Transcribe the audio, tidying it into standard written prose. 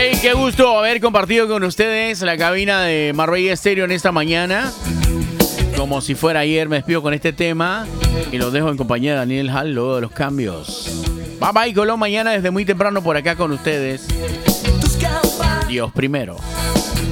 Hey, qué gusto haber compartido con ustedes la cabina de Marbella Estéreo en esta mañana. Como si fuera ayer, me despido con este tema y los dejo en compañía de Daniel Hall luego de los cambios. Bye bye, Colón, mañana desde muy temprano por acá con ustedes. Dios primero.